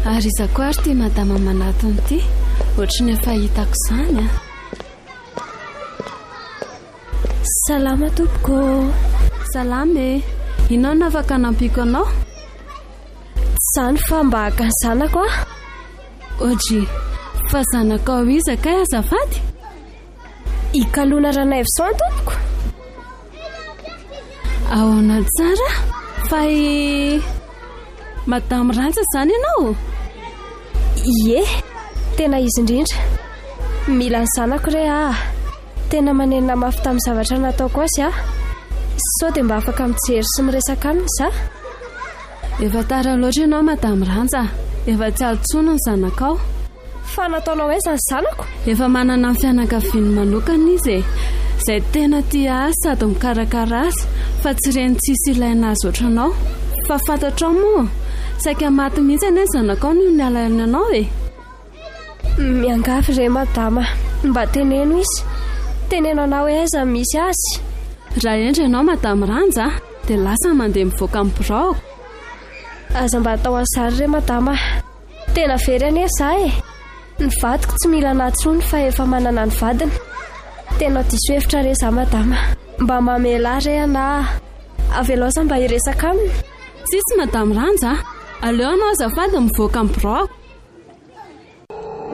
Ary izako ary ty madama manatony ty ohatry ny efa hitako izany a. Salama tompoko. Salama e. Inona afaka nampiko anao? Zany fa mba haka ny zanako a. Ohatry fa zanako ao iza kay azafady? Ikalona Ranaivoson tompoko. Ahoana tsara fa Madame Rantsa zany ianao? Ie, tena izy indrindra. Mila ny zanako re tena manenina mafy tamin'ny zavatra nataoko azy a. Sao dia mba afaka mijery sy miresaka aminy za. Efa tara loatra ianao Madame Rantsa, efa tsy altsoina ny zanakao. Fa nataonao aiza ny zanako? Efa manana ny fianakaviany manokana izy izay tena tia azy sady mikarakara azy, fa tsy reny tsisy ilaina azy ohatranao. Fa fantatrao moa, saika maty mihitsy ane zanakao noho ny alainy anao e. Miangavy re madama, mba teneno izy. Teneno anao aiza misy azy. Raha endry ianao Madame Rantsa dia lasa mandeha mivoaka amin'ny birao. Aza mba atao an'izany re madama. Tena very ane za e. Ny vadiko tsy mila natsony fa efa manana ny vadiny. Tena diso hevitra re za madama. Mba mamela re ana avelosa mba hiresaka aminy. Tsisy Madame Rantsa, aleo anao azafady mivoaka amin'ny birao.